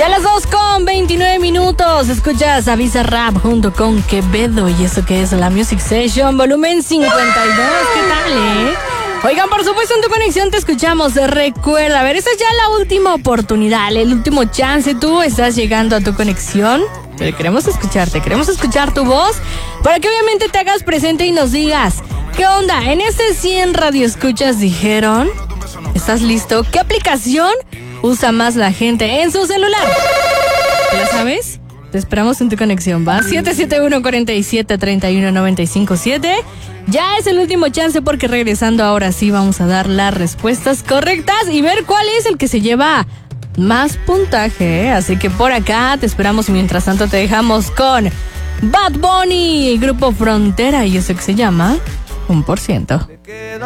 Ya las 2:29. Escuchas a Bizarrap junto con Quevedo. Y eso que es la Music Session, volumen 52. ¿Qué tal, Oigan, por supuesto, en tu conexión te escuchamos. Recuerda, a ver, esta es ya la última oportunidad, el último chance. Tú estás llegando a tu conexión, pero queremos escucharte, queremos escuchar tu voz para que obviamente te hagas presente y nos digas, ¿qué onda? En este 100 radioescuchas dijeron, ¿estás listo? ¿Qué aplicación usa más la gente en su celular? ¿Ya sabes? Te esperamos en tu conexión, ¿va? 771-47-31-957. Ya es el último chance porque regresando ahora sí vamos a dar las respuestas correctas y ver cuál es el que se lleva más puntaje, Así que por acá te esperamos y mientras tanto te dejamos con Bad Bunny, Grupo Frontera y eso que se llama 1%.